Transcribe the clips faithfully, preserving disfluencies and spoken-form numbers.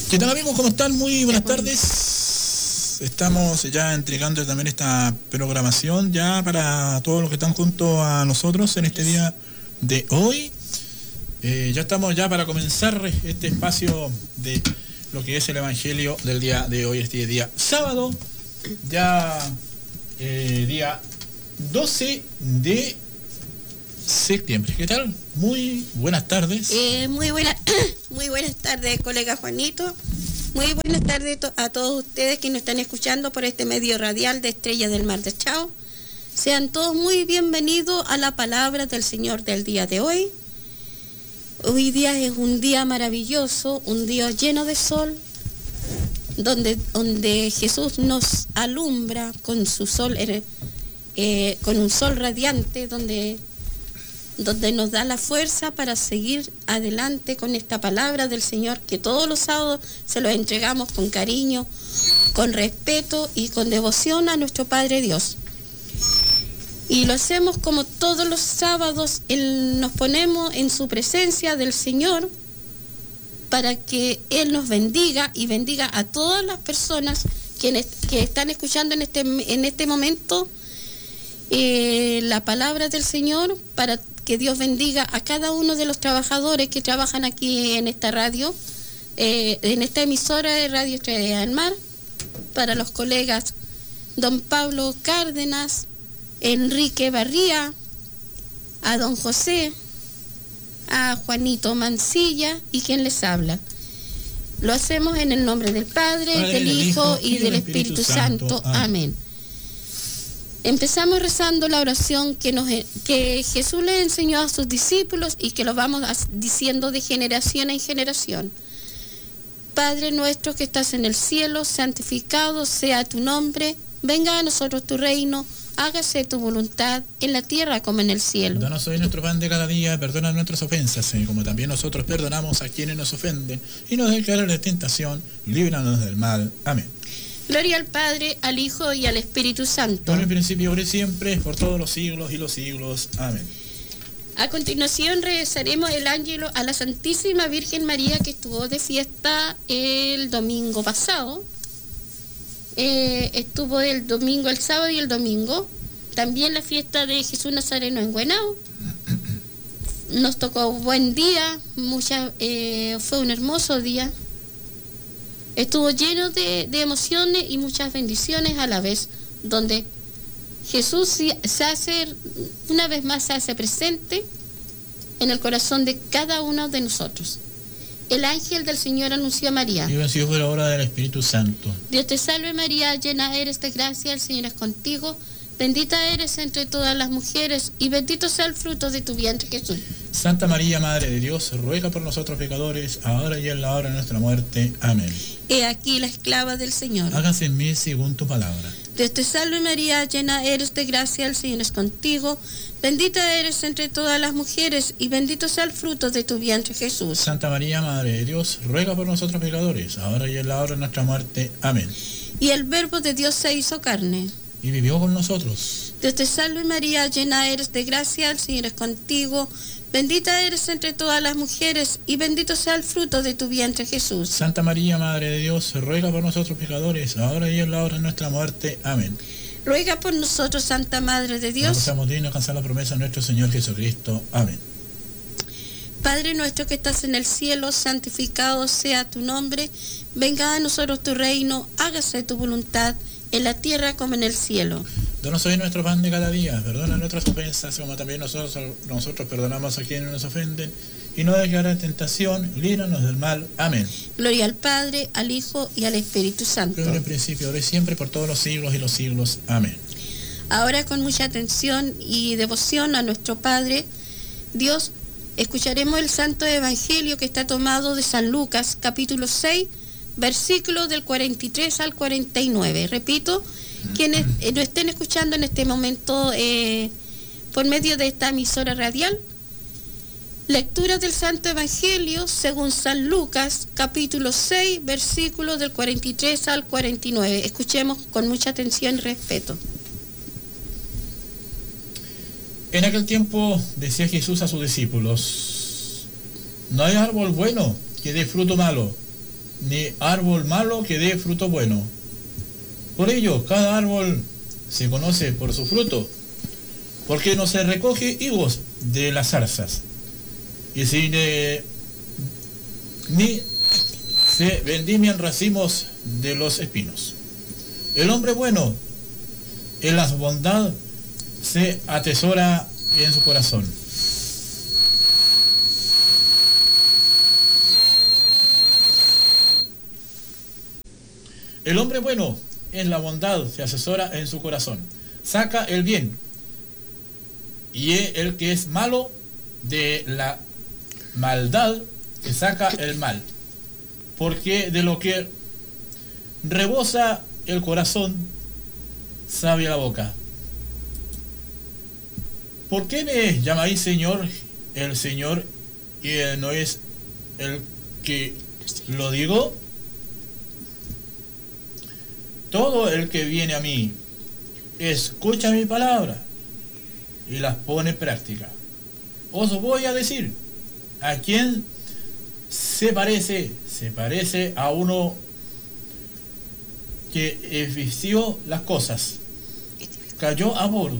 ¿Qué tal, amigos? ¿Cómo están? Muy buenas tardes. Estamos ya entregando también esta programación ya para todos los que están junto a nosotros en este día de hoy. Eh, ya estamos ya para comenzar este espacio de lo que es el Evangelio del día de hoy, este día sábado, ya eh, día doce de septiembre. ¿Qué tal? Muy buenas tardes. Eh, muy, buena, muy buenas tardes, colega Juanito. Muy buenas tardes a todos ustedes que nos están escuchando por este medio radial de Estrella del Mar de Chao. Sean todos muy bienvenidos a la palabra del Señor del día de hoy. Hoy día es un día maravilloso, un día lleno de sol, donde, donde Jesús nos alumbra con su sol, eh, con un sol radiante, donde... donde nos da la fuerza para seguir adelante con esta palabra del Señor, que todos los sábados se los entregamos con cariño, con respeto y con devoción a nuestro Padre Dios. Y lo hacemos como todos los sábados, él, nos ponemos en su presencia del Señor para que Él nos bendiga y bendiga a todas las personas quienes, que están escuchando en este, en este momento eh, la palabra del Señor, para que Dios bendiga a cada uno de los trabajadores que trabajan aquí en esta radio, eh, en esta emisora de Radio Estrella del Mar, para los colegas don Pablo Cárdenas, Enrique Barría, a don José, a Juanito Mancilla y quien les habla. Lo hacemos en el nombre del Padre, Padre del Hijo y del Espíritu, Espíritu Santo. Santo. Amén. Amén. Empezamos rezando la oración que, nos, que Jesús le enseñó a sus discípulos y que lo vamos diciendo de generación en generación. Padre nuestro que estás en el cielo, santificado sea tu nombre, venga a nosotros tu reino, hágase tu voluntad en la tierra como en el cielo. Danos hoy nuestro pan de cada día, perdona nuestras ofensas, como también nosotros perdonamos a quienes nos ofenden, y no dejes caer en tentación, líbranos del mal. Amén. Gloria al Padre, al Hijo y al Espíritu Santo. En el principio, ahora y siempre, por todos los siglos y los siglos. Amén. A continuación rezaremos el ángelo a la Santísima Virgen María, que estuvo de fiesta el domingo pasado. Eh, estuvo el domingo, el sábado y el domingo. También la fiesta de Jesús Nazareno en Güenao. Nos tocó buen día, mucha, eh, fue un hermoso día. Estuvo lleno de, de emociones y muchas bendiciones a la vez, donde Jesús se hace, una vez más se hace presente en el corazón de cada uno de nosotros. El ángel del Señor anunció a María. Y bendito fue la obra del Espíritu Santo. Dios te salve María, llena eres de gracia, el Señor es contigo. Bendita eres entre todas las mujeres y bendito sea el fruto de tu vientre, Jesús. Santa María, Madre de Dios, ruega por nosotros pecadores, ahora y en la hora de nuestra muerte. Amén. He aquí la esclava del Señor. Hágase en mí según tu palabra. Dios te salve María, llena eres de gracia, el Señor es contigo. Bendita eres entre todas las mujeres y bendito sea el fruto de tu vientre, Jesús. Santa María, Madre de Dios, ruega por nosotros pecadores, ahora y en la hora de nuestra muerte. Amén. Y el Verbo de Dios se hizo carne y vivió con nosotros. Dios te salve María, llena eres de gracia, el Señor es contigo. Bendita eres entre todas las mujeres y bendito sea el fruto de tu vientre, Jesús. Santa María, Madre de Dios, ruega por nosotros pecadores, ahora y en la hora de nuestra muerte. Amén. Ruega por nosotros, Santa Madre de Dios. Que seamos dignos de alcanzar la promesa de nuestro Señor Jesucristo. Amén. Padre nuestro que estás en el cielo, santificado sea tu nombre. Venga a nosotros tu reino, hágase tu voluntad en la tierra como en el cielo. Danos hoy nuestro pan de cada día, perdona nuestras ofensas, como también nosotros, nosotros perdonamos a quienes nos ofenden, y no dejes caer en tentación, líbranos del mal. Amén. Gloria al Padre, al Hijo y al Espíritu Santo. Como en el principio, ahora y siempre, por todos los siglos y los siglos. Amén. Ahora, con mucha atención y devoción a nuestro Padre Dios, escucharemos el Santo Evangelio que está tomado de San Lucas, capítulo seis, versículos del cuarenta y tres al cuarenta y nueve. Repito, quienes eh, nos estén escuchando en este momento eh, por medio de esta emisora radial, lectura del Santo Evangelio según San Lucas, capítulo seis, versículos del cuarenta y tres al cuarenta y nueve. Escuchemos con mucha atención y respeto. En aquel tiempo decía Jesús a sus discípulos: no hay árbol bueno que dé fruto malo, ni árbol malo que dé fruto bueno. Por ello, cada árbol se conoce por su fruto, porque no se recoge higos de las zarzas, y si ne, ni se vendimian racimos de los espinos. El hombre bueno en la bondad se atesora en su corazón. El hombre bueno en la bondad se asesora en su corazón. Saca el bien. Y el que es malo de la maldad que saca el mal. Porque de lo que rebosa el corazón, sabe la boca. ¿Por qué me llamáis Señor, el Señor, y él no es el que lo digo? Todo el que viene a mí, escucha mi palabra y las pone en práctica. Os voy a decir, ¿a quién se parece? Se parece a uno que edifició las cosas, cayó a bordo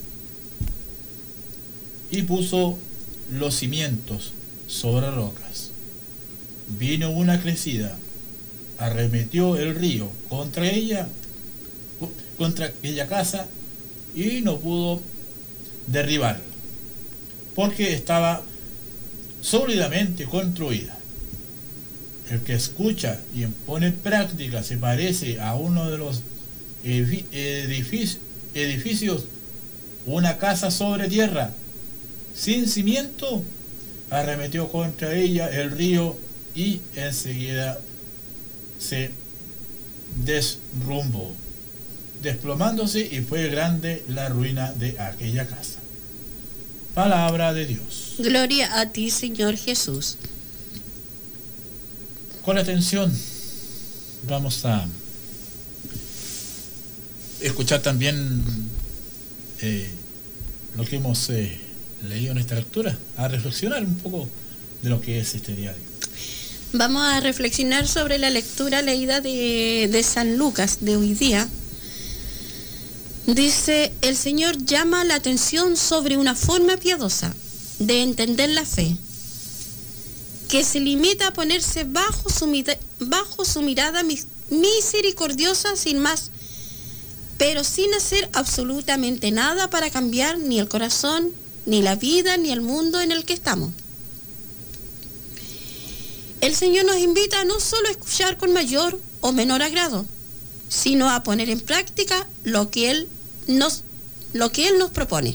y puso los cimientos sobre rocas. Vino una crecida, arremetió el río contra ella, contra aquella casa, y no pudo derribarla, porque estaba sólidamente construida. El que escucha y pone en práctica se parece a uno de los edificios, edificios, una casa sobre tierra, sin cimiento, arremetió contra ella el río y enseguida se desrumbó, desplomándose, y fue grande la ruina de aquella casa. Palabra de Dios. Gloria a ti, Señor Jesús. Con atención vamos a escuchar también eh, lo que hemos eh, leído en esta lectura, a reflexionar un poco de lo que es este diario. Vamos a reflexionar sobre la lectura leída de, de San Lucas de hoy día. Dice: el Señor llama la atención sobre una forma piadosa de entender la fe, que se limita a ponerse bajo su, bajo su mirada misericordiosa sin más, pero sin hacer absolutamente nada para cambiar ni el corazón, ni la vida, ni el mundo en el que estamos. El Señor nos invita no solo a escuchar con mayor o menor agrado, sino a poner en práctica lo que Él nos, lo que Él nos propone.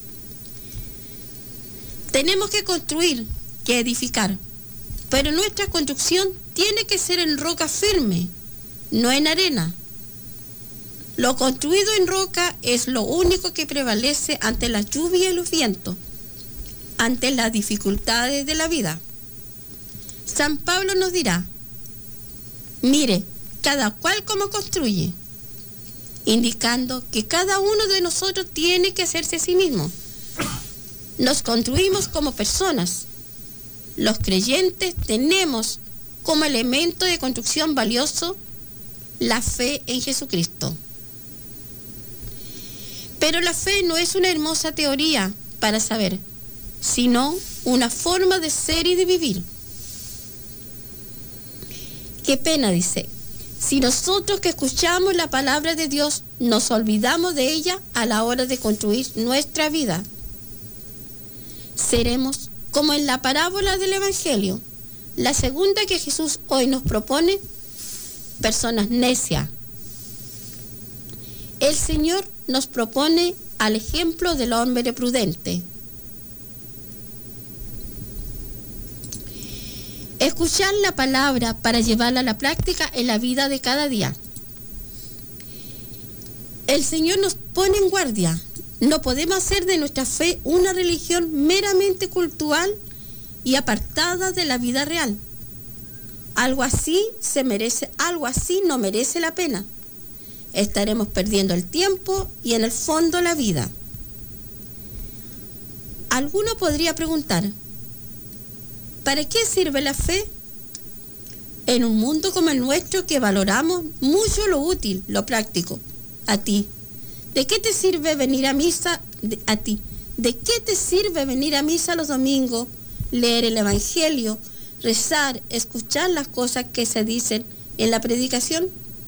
Tenemos que construir, que edificar, pero nuestra construcción tiene que ser en roca firme, no en arena. Lo construido en roca es lo único que prevalece ante la lluvia y los vientos, ante las dificultades de la vida. San Pablo nos dirá: mire, cada cual como construye, indicando que cada uno de nosotros tiene que hacerse a sí mismo. Nos construimos como personas. Los creyentes tenemos como elemento de construcción valioso la fe en Jesucristo. Pero la fe no es una hermosa teoría para saber, sino una forma de ser y de vivir. Qué pena, dice, si nosotros que escuchamos la palabra de Dios nos olvidamos de ella a la hora de construir nuestra vida. Seremos como en la parábola del Evangelio, la segunda que Jesús hoy nos propone, personas necias. El Señor nos propone al ejemplo del hombre prudente. Escuchar la palabra para llevarla a la práctica en la vida de cada día. El Señor nos pone en guardia. No podemos hacer de nuestra fe una religión meramente cultural y apartada de la vida real. Algo así se merece, algo así no merece la pena. Estaremos perdiendo el tiempo y en el fondo la vida. Alguno podría preguntar: ¿para qué sirve la fe? En un mundo como el nuestro que valoramos mucho lo útil, lo práctico. A ti, ¿de qué te sirve venir a misa? De, a ti, ¿de qué te sirve venir a misa los domingos, leer el Evangelio, rezar, escuchar las cosas que se dicen en la predicación?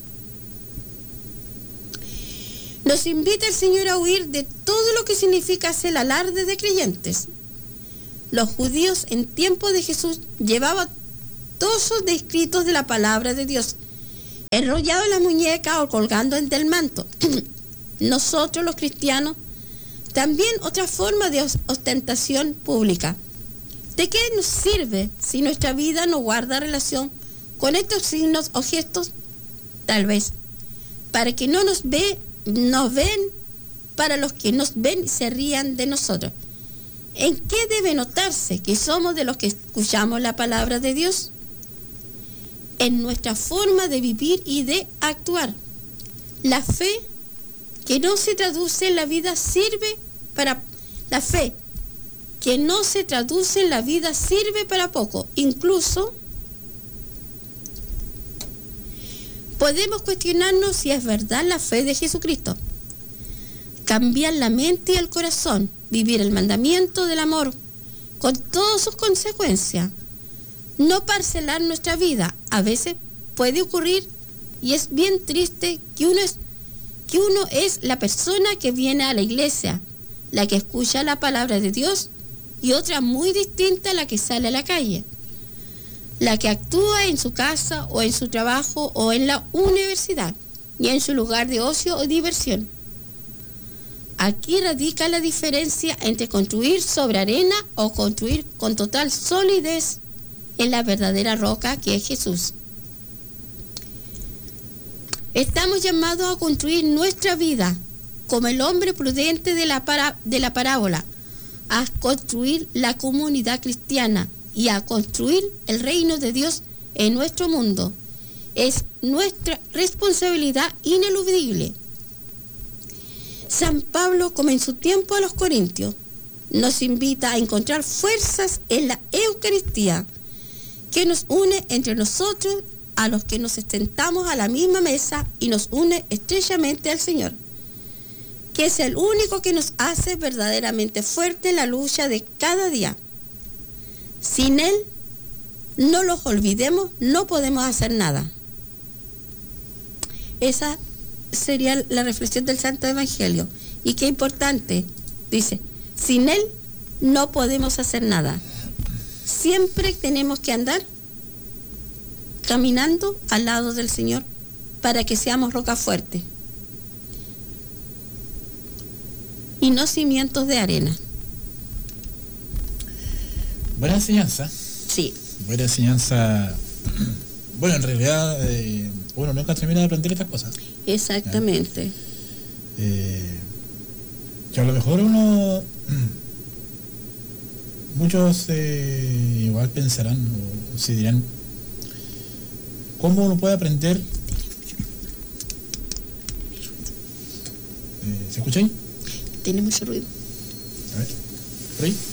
Nos invita el Señor a huir de todo lo que significa hacer alarde de creyentes. Los judíos en tiempo de Jesús llevaban tosos de escritos de la palabra de Dios, enrollado en la muñeca o colgando en del manto. Nosotros los cristianos, también otra forma de ostentación pública. ¿De qué nos sirve si nuestra vida no guarda relación con estos signos o gestos? Tal vez para que no nos ve, nos ven, para los que nos ven se rían de nosotros. ¿En qué debe notarse que somos de los que escuchamos la palabra de Dios? En nuestra forma de vivir y de actuar. La fe que no se traduce en la vida sirve para... La fe que no se traduce en la vida sirve para poco. Incluso podemos cuestionarnos si es verdad la fe de Jesucristo. Cambiar la mente y el corazón, vivir el mandamiento del amor con todas sus consecuencias. No parcelar nuestra vida. A veces puede ocurrir, y es bien triste, que uno es, que uno es la persona que viene a la iglesia, la que escucha la palabra de Dios, y otra muy distinta a la que sale a la calle, la que actúa en su casa o en su trabajo o en la universidad y en su lugar de ocio o diversión. Aquí radica la diferencia entre construir sobre arena o construir con total solidez en la verdadera roca que es Jesús. Estamos llamados a construir nuestra vida como el hombre prudente de la, para, de la parábola, a construir la comunidad cristiana y a construir el reino de Dios en nuestro mundo. Es nuestra responsabilidad ineludible. San Pablo, como en su tiempo a los Corintios, nos invita a encontrar fuerzas en la Eucaristía, que nos une entre nosotros, a los que nos sentamos a la misma mesa y nos une estrechamente al Señor, que es el único que nos hace verdaderamente fuerte en la lucha de cada día. Sin Él, no los olvidemos, no podemos hacer nada. Esa sería la reflexión del Santo Evangelio. Y qué importante, dice, sin Él no podemos hacer nada. Siempre tenemos que andar caminando al lado del Señor para que seamos roca fuerte y no cimientos de arena. Buena enseñanza. Sí. Buena enseñanza. Bueno, en realidad eh, uno nunca termina de aprender estas cosas. Exactamente. Eh, que a lo mejor uno, muchos eh, igual pensarán o se dirán, ¿cómo uno puede aprender? Eh, ¿Se escucha ahí? Tiene mucho ruido. A ver, ¿por ahí?